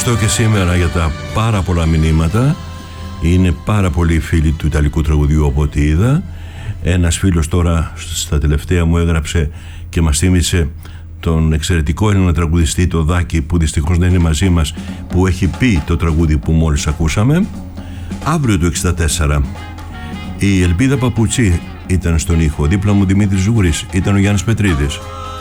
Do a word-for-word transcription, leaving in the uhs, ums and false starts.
ευχαριστώ και σήμερα για τα πάρα πολλά μηνύματα. Είναι πάρα πολλοί φίλοι του Ιταλικού τραγουδιού από ό,τι είδα. Ένας φίλος τώρα στα τελευταία μου έγραψε και μας θύμισε τον εξαιρετικό Έλληνα τραγουδιστή, το Δάκη, που δυστυχώς δεν είναι μαζί μας, που έχει πει το τραγούδι που μόλις ακούσαμε. Αύριο του εξήντα τέσσερα η Ελπίδα Παπουτσί ήταν στον ήχο, δίπλα μου Δημήτρης Ζουγρής, ήταν ο Γιάννης Πετρίδης.